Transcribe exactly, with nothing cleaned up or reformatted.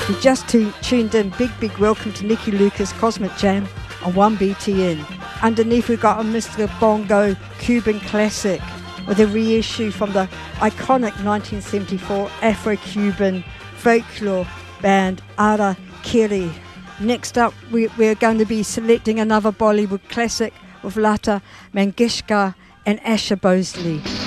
You just tu- tuned in. Big, big welcome to Nikki Lucas Cosmic Jam on one B T N. Underneath we've got a Mister Bongo Cuban classic with a reissue from the iconic nineteen seventy-four Afro-Cuban folklore band Ara Kiri. Next up we, we're going to be selecting another Bollywood classic with Lata Mangeshkar and Asha Bhosle.